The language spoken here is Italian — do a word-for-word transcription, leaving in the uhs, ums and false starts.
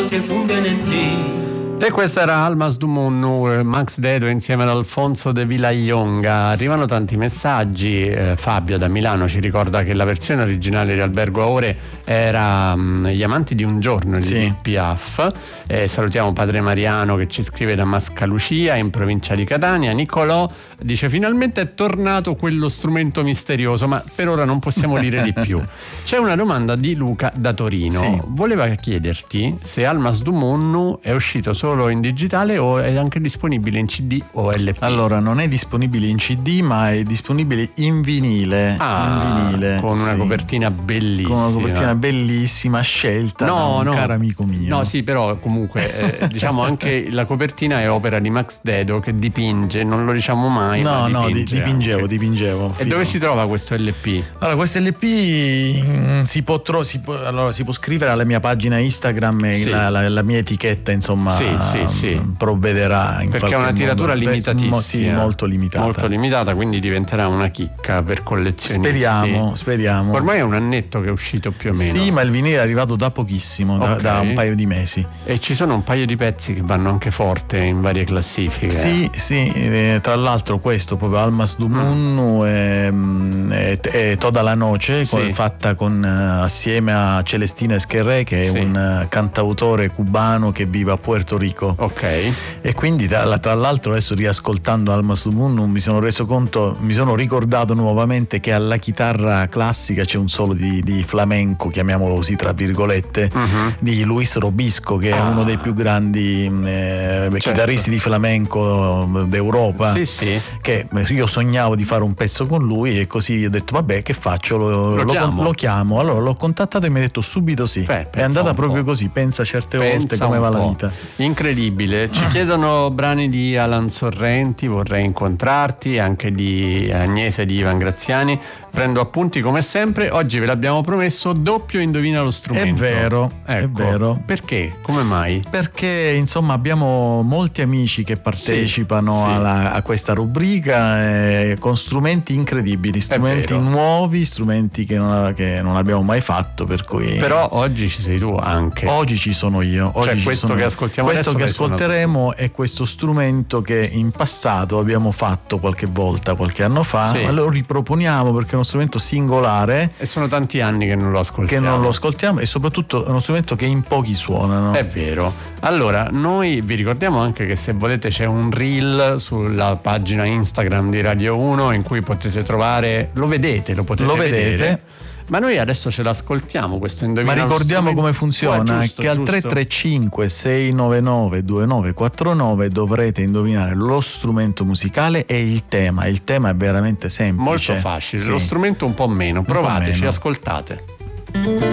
se funden en ti. E questa era Almas du Munnu, Max Dedo insieme ad Alfonso de Villayonga. Arrivano tanti messaggi. eh, Fabio da Milano ci ricorda che la versione originale di Albergo Aore era um, Gli amanti di un giorno di Sì. Piaf. Eh, salutiamo padre Mariano che ci scrive da Mascalucia in provincia di Catania. Nicolò dice: finalmente è tornato quello strumento misterioso, ma per ora non possiamo dire di più. C'è una domanda di Luca da Torino. Sì. Voleva chiederti se Almas du Munnu è uscito solo in digitale o è anche disponibile in C D o L P. Allora, non è disponibile in C D, ma è disponibile in vinile. Ah, in vinile, con una sì. copertina bellissima. Con una copertina bellissima scelta da No, un no. caro amico mio. No, sì, però comunque eh, diciamo anche la copertina è opera di Max Dedo che dipinge, non lo diciamo mai. No, ma no, di- dipinge dipingevo, anche. dipingevo. E dove si trova questo L P? Allora, questo L P mm, si può, tro- si può, allora, si può scrivere alla mia pagina Instagram e Sì. la, la- la mia etichetta, insomma, Sì, sì, sì. provvederà in Perché è qualche una tiratura modo. Beh, limitatissima. mo- sì, molto limitata. Molto limitata, quindi diventerà una chicca per collezionisti. Speriamo, speriamo. Ormai è un annetto che è uscito più o meno. Sì, ma il vinile è arrivato da pochissimo, da, Ok. da un paio di mesi. E ci sono un paio di pezzi che vanno anche forte in varie classifiche. Sì, sì, eh, tra l'altro questo proprio Almas du Munnu e, e, e Toda la Noce, Sì. con- fatta con, eh, assieme a Celestina Esquerré, che è Sì. un eh, cantautore cubano che vive a Puerto Rico. Ok. E quindi tra, tra l'altro adesso riascoltando Almas du Munnu mi sono reso conto, mi sono ricordato nuovamente che alla chitarra classica c'è un solo di, di flamenco, chiamiamolo così tra virgolette, Mhm. di Luis Robisco, che è Ah. uno dei più grandi eh, Certo. chitarristi di flamenco d'Europa. Sì, sì. Che io sognavo di fare un pezzo con lui e così ho detto vabbè, che faccio, lo, Lo lo- chiamo. lo chiamo. Allora l'ho contattato e mi ha detto subito sì. Beh, È pensa andata un proprio po'. così, pensa certe volte Pensa come un va la po'. vita. Incredibile. Ci chiedono brani di Alan Sorrenti, vorrei incontrarti, anche di Agnese di Ivan Graziani. Prendo appunti come sempre. Oggi ve l'abbiamo promesso, doppio indovina lo strumento. È vero, è Ecco. vero. Perché? Come mai? Perché insomma abbiamo molti amici che partecipano Sì, sì. alla- a questa rubrica eh, con strumenti incredibili, strumenti vero. nuovi, strumenti che non, che non abbiamo mai fatto, per cui Però oggi ci sei tu anche. oggi ci sono io. Oggi Cioè, ci questo sono che io. ascoltiamo questo adesso che l'hai suonato ascolteremo è questo strumento che in passato abbiamo fatto qualche volta, qualche anno fa, Sì. ma lo riproponiamo perché è uno strumento singolare E sono tanti anni che non lo che ascoltiamo. non lo ascoltiamo e soprattutto è uno strumento che in pochi suonano. È vero. Allora, noi vi ricordiamo anche che se volete c'è un reel sulla pagina Instagram di Radio uno in cui potete trovare, lo vedete, lo potete Lo vedete. vedere. Ma noi adesso ce l'ascoltiamo questo indovina Ma lo ricordiamo strumento. come funziona, Oh, giusto, che al giusto. tre tre cinque sei nove nove due nove quattro nove dovrete indovinare lo strumento musicale e il tema. Il tema è veramente semplice. Molto facile, Sì. lo strumento un po' meno. po' Provateci, meno. ascoltate.